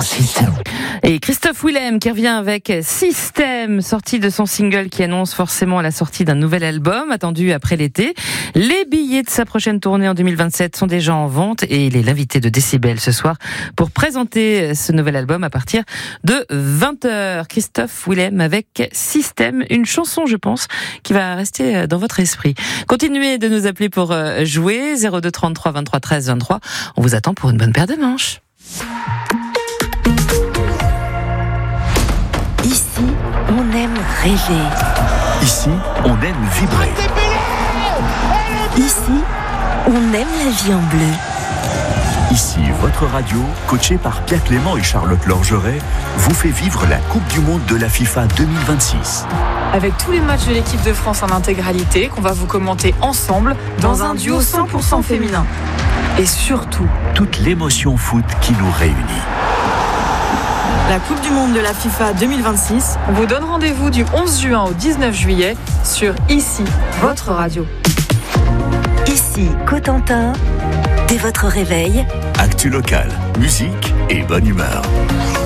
System. Et Christophe Willem qui revient avec System, sortie de son single qui annonce forcément la sortie d'un nouvel album attendu après l'été. Les billets de sa prochaine tournée en 2027 sont déjà en vente et il est l'invité de Décibel ce soir pour présenter ce nouvel album à partir de 20h. Christophe Willem avec System, une chanson je pense qui va rester dans votre esprit. Continuez de nous appeler pour jouer 02 33 23 13 23. On vous attend pour une bonne paire de manches. Ici, on aime rêver. Ici, on aime vibrer. Ici, on aime la vie en bleu. Ici, votre radio, coachée par Pierre Clément et Charlotte Lorgeret, vous fait vivre la Coupe du Monde de la FIFA 2026. Avec tous les matchs de l'équipe de France en intégralité qu'on va vous commenter ensemble dans un duo 100% féminin. Et surtout, toute l'émotion foot qui nous réunit. La Coupe du Monde de la FIFA 2026 vous donne rendez-vous du 11 juin au 19 juillet sur Ici, votre radio. Ici, Cotentin, dès votre réveil. Actu local, musique et bonne humeur.